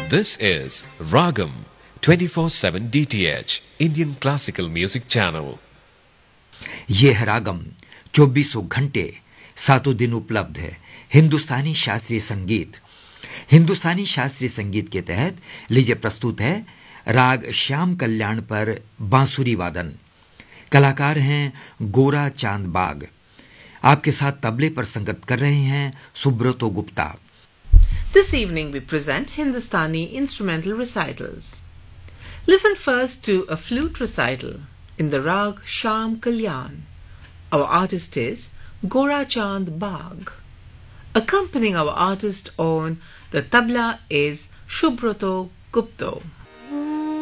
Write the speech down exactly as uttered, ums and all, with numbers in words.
This is Ragam twenty-four seven D T H Indian Classical Music Channel. ये है रागम चौबीसों घंटे सातों दिन उपलब्ध है हिंदुस्तानी शास्त्रीय संगीत। हिंदुस्तानी शास्त्रीय संगीत के तहत लीजिए प्रस्तुत है राग श्याम कल्याण पर बांसुरी वादन। कलाकार हैं गोरा चांद बाग। आपके साथ तबले पर संगत कर रहे हैं Subroto Gupta. This evening we present Hindustani instrumental recitals. Listen first to a flute recital in the rag Sham Kalyan. Our artist is Gora Chand Bagh. Accompanying our artist on the tabla is Subrato Gupta.